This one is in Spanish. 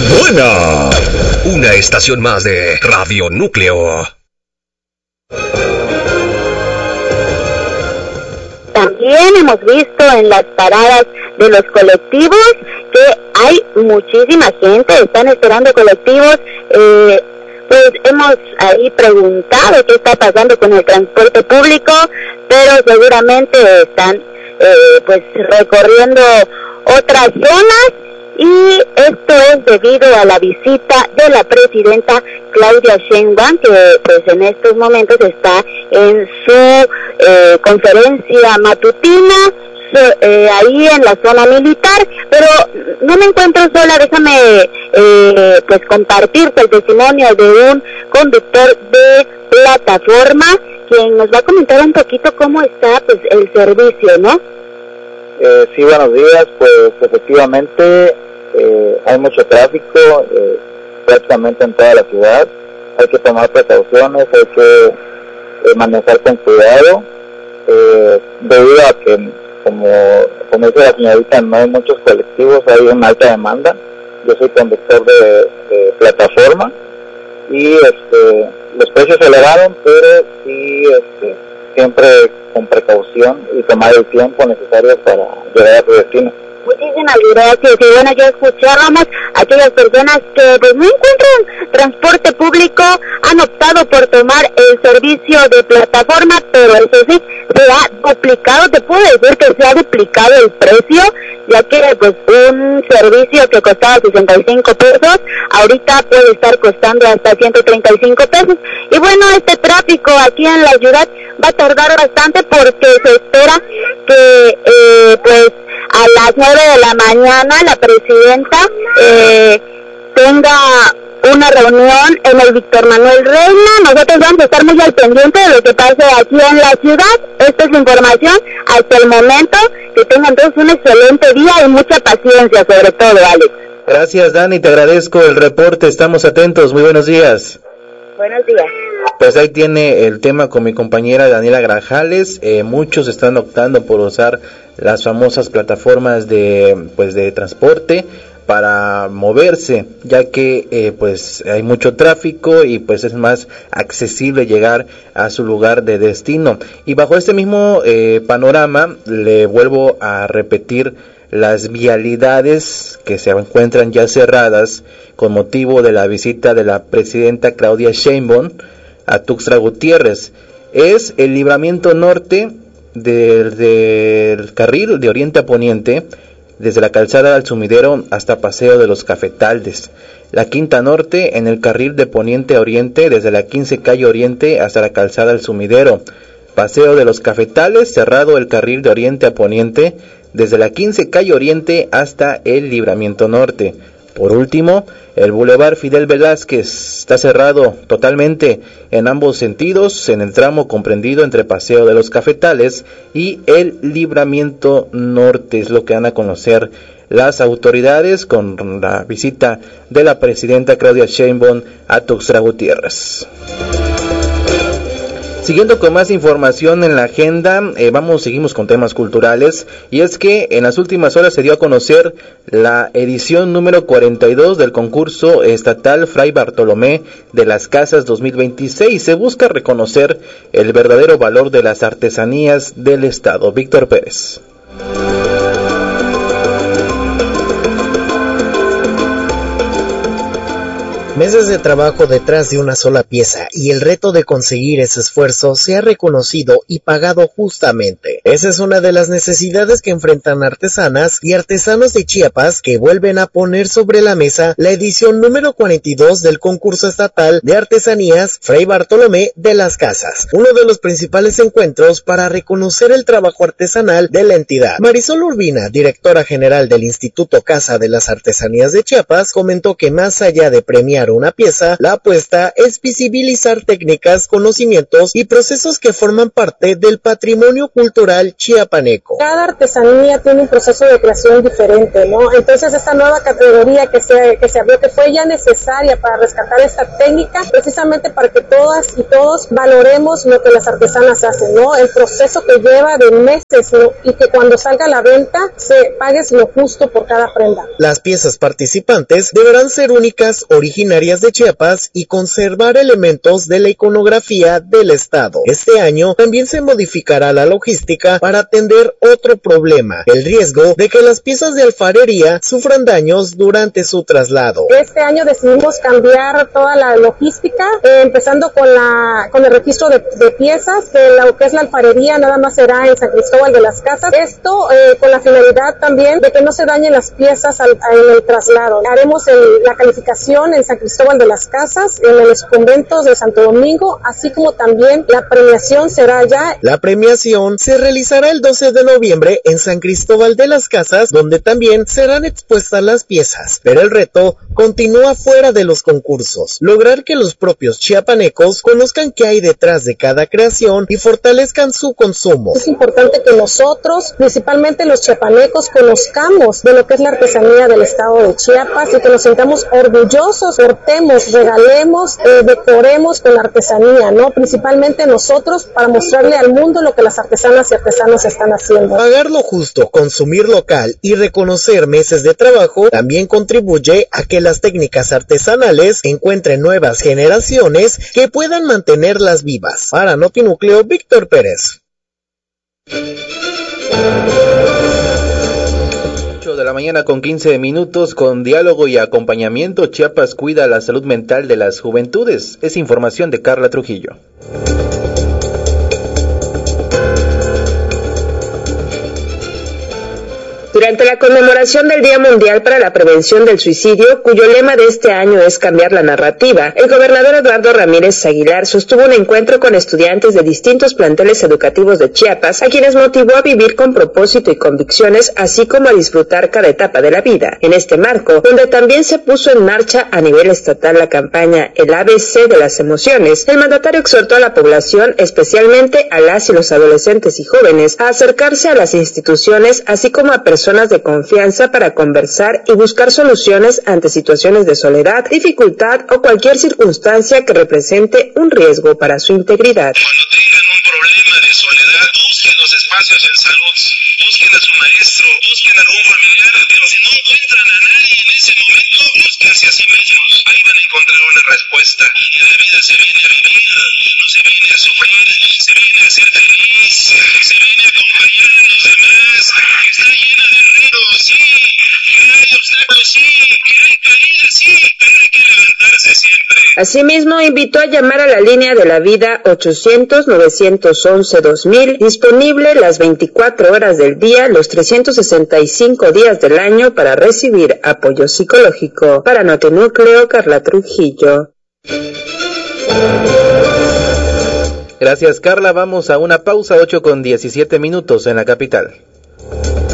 Buena. Una estación más de Radio Núcleo. También hemos visto en las paradas de los colectivos que hay muchísima gente, están esperando colectivos. Pues hemos ahí preguntado qué está pasando con el transporte público, pero seguramente están pues recorriendo otras zonas, y esto es debido a la visita de la presidenta Claudia Sheinbaum, que pues en estos momentos está en su conferencia matutina ahí en la zona militar. Pero no me encuentro sola, déjame pues compartirte el testimonio de un conductor de plataforma, quien nos va a comentar un poquito cómo está pues el servicio, ¿no? Sí, buenos días. Pues efectivamente hay mucho tráfico prácticamente en toda la ciudad. Hay que tomar precauciones, hay que manejar con cuidado, debido a que, como dice la señorita, no hay muchos colectivos, hay una alta demanda. Yo soy conductor de plataforma y los precios se elevaron, pero sí siempre con precaución y tomar el tiempo necesario para llegar a tu destino. Muchísimas gracias. Y bueno, ya escuchábamos a aquellas personas que pues no encuentran transporte público, han optado por tomar el servicio de plataforma, pero eso sí, se ha duplicado, te puedo decir que se ha duplicado el precio, ya que pues un servicio que costaba 65 pesos, ahorita puede estar costando hasta 135 pesos. Y bueno, este tráfico aquí en la ciudad va a tardar bastante, porque se espera que pues a las 9 de la mañana la presidenta tenga una reunión en el Víctor Manuel Reina. Nosotros vamos a estar muy al pendiente de lo que pase aquí en la ciudad. Esta es la información hasta el momento. Que tengan todos un excelente día y mucha paciencia, sobre todo, Alex. Gracias, Dani, te agradezco el reporte, estamos atentos. Muy buenos días. Buenos días. Pues ahí tiene el tema con mi compañera Daniela Grajales. Muchos están optando por usar las famosas plataformas de transporte para moverse, ya que pues hay mucho tráfico y pues es más accesible llegar a su lugar de destino. Y bajo este mismo panorama, le vuelvo a repetir las vialidades que se encuentran ya cerradas con motivo de la visita de la presidenta Claudia Sheinbaum a Tuxtla Gutiérrez. Es el libramiento norte del carril de oriente a poniente, desde la calzada al Sumidero hasta Paseo de los Cafetales. La Quinta Norte en el carril de poniente a oriente, desde la 15 calle Oriente hasta la calzada al Sumidero. Paseo de los Cafetales, cerrado el carril de oriente a poniente, desde la 15 calle Oriente hasta el libramiento norte. Por último, el Boulevard Fidel Velázquez está cerrado totalmente en ambos sentidos, en el tramo comprendido entre Paseo de los Cafetales y el Libramiento Norte. Es lo que van a conocer las autoridades con la visita de la presidenta Claudia Sheinbaum a Tuxtla Gutiérrez. Siguiendo con más información en la agenda, seguimos con temas culturales, y es que en las últimas horas se dio a conocer la edición número 42 del concurso estatal Fray Bartolomé de las Casas 2026. Se busca reconocer el verdadero valor de las artesanías del Estado. Víctor Pérez. Meses de trabajo detrás de una sola pieza, y el reto de conseguir ese esfuerzo se ha reconocido y pagado justamente. Esa es una de las necesidades que enfrentan artesanas y artesanos de Chiapas, que vuelven a poner sobre la mesa la edición número 42 del concurso estatal de artesanías Fray Bartolomé de las Casas, uno de los principales encuentros para reconocer el trabajo artesanal de la entidad. Marisol Urbina, directora general del Instituto Casa de las Artesanías de Chiapas, comentó que más allá de premiar para una pieza, la apuesta es visibilizar técnicas, conocimientos y procesos que forman parte del patrimonio cultural chiapaneco. Cada artesanía tiene un proceso de creación diferente, ¿no? Entonces esta nueva categoría que se abrió, que fue ya necesaria para rescatar esta técnica, precisamente para que todas y todos valoremos lo que las artesanas hacen, ¿no? El proceso que lleva de meses, ¿no? Y que cuando salga a la venta se pagues lo justo por cada prenda. Las piezas participantes deberán ser únicas, originarias de Chiapas y conservar elementos de la iconografía del estado. Este año también se modificará la logística para atender otro problema, el riesgo de que las piezas de alfarería sufran daños durante su traslado. Este año decidimos cambiar toda la logística, empezando con el registro de piezas, que lo que es la alfarería nada más será en San Cristóbal de las Casas. Esto con la finalidad también de que no se dañen las piezas en el traslado. Haremos la calificación en San Cristóbal de las Casas, en los conventos de Santo Domingo, así como también la premiación será allá. La premiación se realizará el 12 de noviembre en San Cristóbal de las Casas, donde también serán expuestas las piezas, pero el reto continúa fuera de los concursos, lograr que los propios chiapanecos conozcan qué hay detrás de cada creación y fortalezcan su consumo. Es importante que nosotros, principalmente los chiapanecos, conozcamos de lo que es la artesanía del estado de Chiapas y que nos sintamos orgullosos, portemos, regalemos, decoremos con la artesanía, ¿no? Principalmente nosotros, para mostrarle al mundo lo que las artesanas y artesanos están haciendo. Pagar lo justo, consumir local y reconocer meses de trabajo también contribuye a que las técnicas artesanales encuentren nuevas generaciones que puedan mantenerlas vivas. Para Notinúcleo, Víctor Pérez. 8 de la mañana con 15 minutos, con diálogo y acompañamiento, Chiapas cuida la salud mental de las juventudes. Es información de Carla Trujillo. Durante la conmemoración del Día Mundial para la Prevención del Suicidio, cuyo lema de este año es cambiar la narrativa, el gobernador Eduardo Ramírez Aguilar sostuvo un encuentro con estudiantes de distintos planteles educativos de Chiapas, a quienes motivó a vivir con propósito y convicciones, así como a disfrutar cada etapa de la vida. En este marco, donde también se puso en marcha a nivel estatal la campaña El ABC de las emociones, el mandatario exhortó a la población, especialmente a las y los adolescentes y jóvenes, a acercarse a las instituciones, así como a personas de confianza para conversar y buscar soluciones ante situaciones de soledad, dificultad o cualquier circunstancia que represente un riesgo para su integridad. Cuando tengan un problema de soledad, busquen los espacios en salud, busquen a su maestro, busquen a algún familiar, pero si no encuentran a nadie en ese momento, búsquense a sí mismos. Ahí van a encontrar una respuesta. Y la vida se viene a vivir, no se viene a sufrir, se viene a ser feliz, se viene a acompañar a los demás, que está llena de retos, sí, que hay obstáculos, sí, que hay caídas, sí, pero hay que levantarse siempre. Asimismo, invitó a llamar a la línea de la vida 800-911-2000, disponible las 24 horas del día, los 365 días del año para recibir apoyo psicológico. Para Notinúcleo, Carla Trujillo. Gracias, Carla. Vamos a una pausa, 8 con 17 minutos en la capital.